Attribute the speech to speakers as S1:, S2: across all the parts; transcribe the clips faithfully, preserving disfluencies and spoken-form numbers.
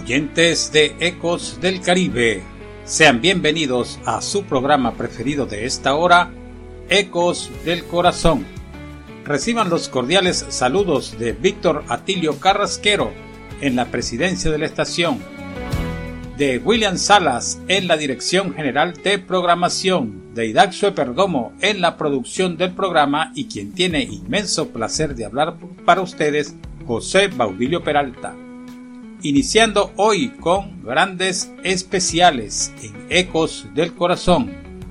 S1: Oyentes de Ecos del Caribe, sean bienvenidos a su programa preferido de esta hora, Ecos del Corazón. Reciban los cordiales saludos de Víctor Atilio Carrasquero en la presidencia de la estación, de William Salas en la dirección general de programación, de Idaxo Perdomo en la producción del programa y quien tiene inmenso placer de hablar para ustedes, José Baudilio Peralta. Iniciando hoy con grandes especiales en Ecos del Corazón.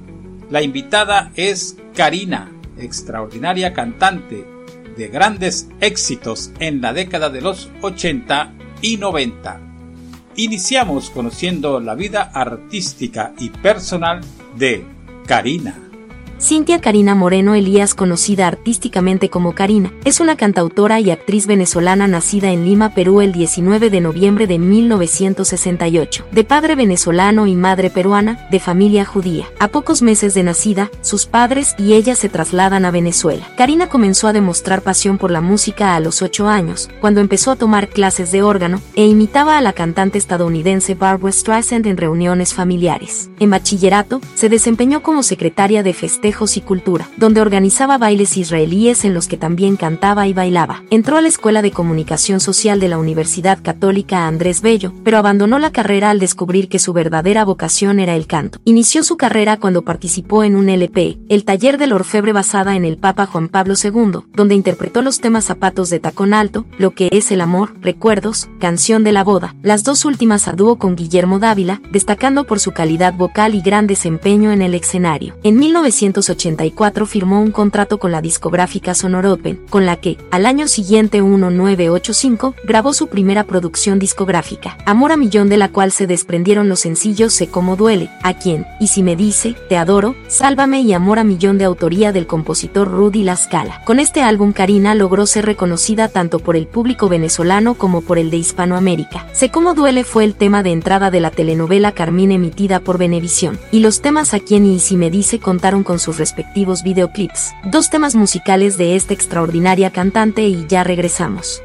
S1: La invitada es Karina, extraordinaria cantante de grandes éxitos en la década de los ochenta y noventa. Iniciamos conociendo la vida artística y personal de Karina.
S2: Cintia Karina Moreno Elías, conocida artísticamente como Karina, es una cantautora y actriz venezolana nacida en Lima, Perú el diecinueve de noviembre de mil novecientos sesenta y ocho, de padre venezolano y madre peruana, de familia judía. A pocos meses de nacida, sus padres y ella se trasladan a Venezuela. Karina comenzó a demostrar pasión por la música a los ocho años, cuando empezó a tomar clases de órgano, e imitaba a la cantante estadounidense Barbra Streisand en reuniones familiares. En bachillerato, se desempeñó como secretaria de festejos y cultura, donde organizaba bailes israelíes en los que también cantaba y bailaba. Entró a la Escuela de Comunicación Social de la Universidad Católica Andrés Bello, pero abandonó la carrera al descubrir que su verdadera vocación era el canto. Inició su carrera cuando participó en un L P, El Taller del Orfebre, basada en el Papa Juan Pablo segundo, donde interpretó los temas Zapatos de Tacón Alto, Lo que es el amor, Recuerdos, Canción de la Boda, las dos últimas a dúo con Guillermo Dávila, destacando por su calidad vocal y gran desempeño en el escenario. En mil novecientos ochenta y cuatro firmó un contrato con la discográfica Sonoropen, con la que, al año siguiente diecinueve ochenta y cinco, grabó su primera producción discográfica, Amor a Millón, de la cual se desprendieron los sencillos Sé cómo duele, A quién, y si me dice, Te adoro, Sálvame y Amor a Millón, de autoría del compositor Rudy La Scala. Con este álbum Karina logró ser reconocida tanto por el público venezolano como por el de Hispanoamérica. Sé cómo duele fue el tema de entrada de la telenovela Carmín emitida por Venevisión, y los temas A quién y si me dice contaron con sus respectivos videoclips. Dos temas musicales de esta extraordinaria cantante y ya regresamos.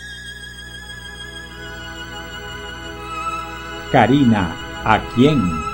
S1: Karina, ¿a quién?